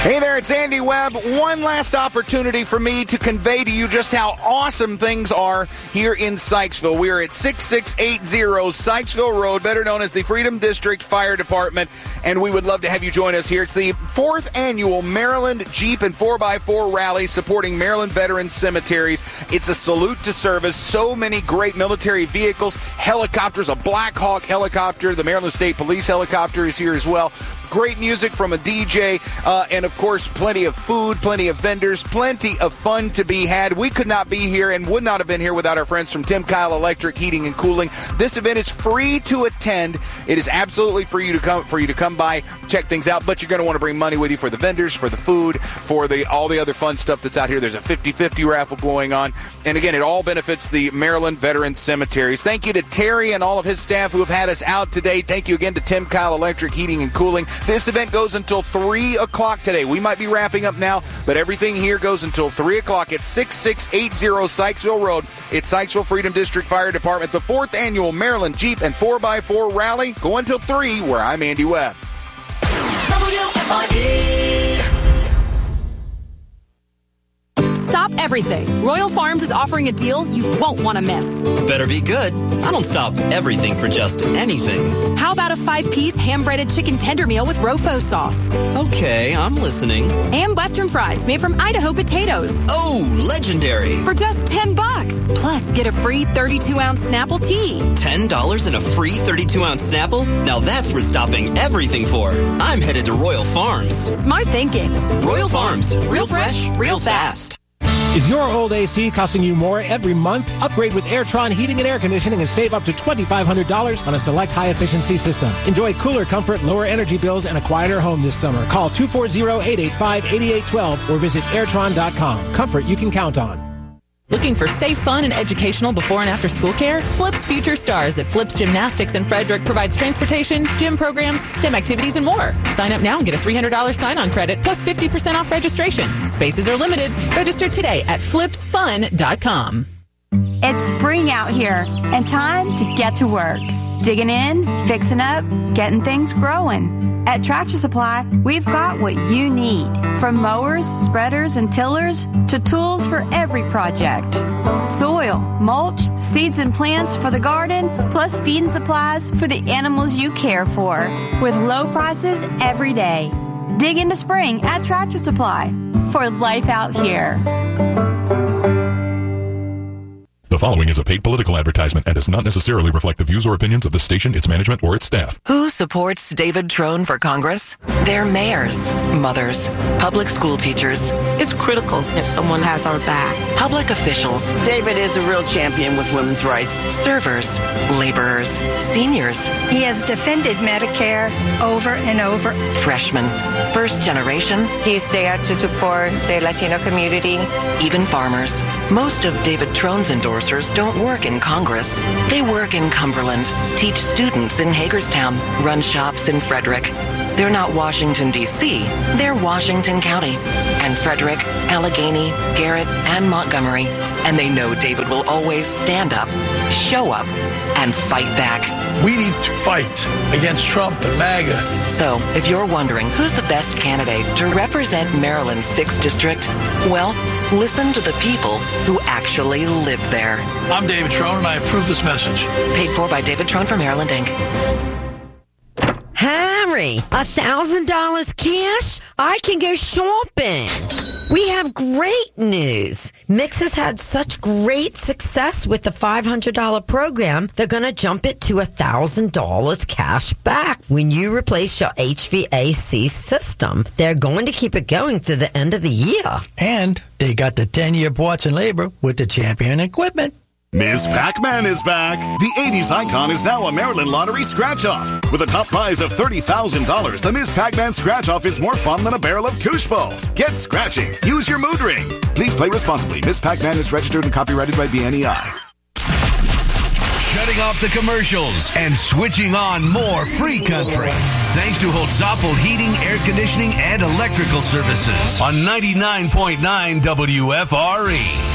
Hey there, it's Andy Webb. One last opportunity for me to convey to you just how awesome things are here in Sykesville. We are at 6680 Sykesville Road, better known as the Freedom District Fire Department, and we would love to have you join us here. It's the 4th annual Maryland Jeep and 4x4 Rally supporting Maryland Veteran Cemeteries. It's a salute to service. So many great military vehicles, helicopters, a Black Hawk helicopter, the Maryland State Police helicopter is here as well. Great music from a DJ, and of course, plenty of food, plenty of vendors, plenty of fun to be had. We could not be here and would not have been here without our friends from Tim Kyle Electric Heating and Cooling. This event is free to attend. It is absolutely for you to come by, check things out, but you're going to want to bring money with you for the vendors, for the food, for all the other fun stuff that's out here. There's a 50-50 raffle going on. And again, it all benefits the Maryland Veteran Cemeteries. Thank you to Terry and all of his staff who have had us out today. Thank you again to Tim Kyle Electric Heating and Cooling. This event goes until 3 o'clock today. We might be wrapping up now, but everything here goes until 3 o'clock at 6680 Sykesville Road. It's Sykesville Freedom District Fire Department, the 4th annual Maryland Jeep and 4x4 Rally. Go until 3, where I'm Andy Webb. Stop everything. Royal Farms is offering a deal you won't want to miss. Better be good. I don't stop everything for just anything. How about a 5-piece ham-breaded chicken tender meal with Rofo sauce? Okay, I'm listening. And Western fries made from Idaho potatoes. Oh, legendary. For just $10. Plus, get a free 32-ounce Snapple tea. $10 and a free 32-ounce Snapple? Now that's worth stopping everything for. I'm headed to Royal Farms. Smart thinking. Royal Farms. Real fresh, real fast. Is your old AC costing you more every month? Upgrade with Airtron Heating and Air Conditioning and save up to $2,500 on a select high-efficiency system. Enjoy cooler comfort, lower energy bills, and a quieter home this summer. Call 240-885-8812 or visit Airtron.com. Comfort you can count on. Looking for safe, fun, and educational before and after school care? Flips Future Stars at Flips Gymnastics in Frederick provides transportation, gym programs, STEM activities, and more. Sign up now and get a $300 sign-on credit plus 50% off registration. Spaces are limited. Register today at flipsfun.com. It's spring out here and time to get to work. Digging in, fixing up, getting things growing. At Tractor Supply, we've got what you need. From mowers, spreaders, and tillers to tools for every project. Soil, mulch, seeds and plants for the garden, plus feed and supplies for the animals you care for. With low prices every day. Dig into spring at Tractor Supply for life out here. The following is a paid political advertisement and does not necessarily reflect the views or opinions of the station, its management, or its staff. Who supports David Trone for Congress? They're mayors, mothers, public school teachers. It's critical if someone has our back. Public officials. David is a real champion with women's rights. Servers, laborers, seniors. He has defended Medicare over and over. Freshmen, first generation. He's there to support the Latino community. Even farmers. Most of David Trone's endorsers don't work in Congress. They work in Cumberland, teach students in Hagerstown, run shops in Frederick. They're not Washington, D.C., they're Washington County, and Frederick, Allegheny, Garrett, and Montgomery. And they know David will always stand up, show up, and fight back. We need to fight against Trump and MAGA. So, if you're wondering who's the best candidate to represent Maryland's 6th District, well, listen to the people who actually live there. I'm David Trone, and I approve this message. Paid for by David Trone for Maryland, Inc. Harry, $1,000 cash? I can go shopping. We have great news. Mix has had such great success with the $500 program, they're going to jump it to $1,000 cash back when you replace your HVAC system. They're going to keep it going through the end of the year. And they got the 10-year parts and labor with the Champion equipment. Miss Pac-Man is back. The 80s icon is now a Maryland Lottery scratch-off. With a top prize of $30,000, the Miss Pac-Man scratch-off is more fun than a barrel of koosh balls. Get scratching. Use your mood ring. Please play responsibly. Miss Pac-Man is registered and copyrighted by BNEI. Shutting off the commercials and switching on more free country. Thanks to Holtzapfel Heating, Air Conditioning, and Electrical Services on 99.9 WFRE.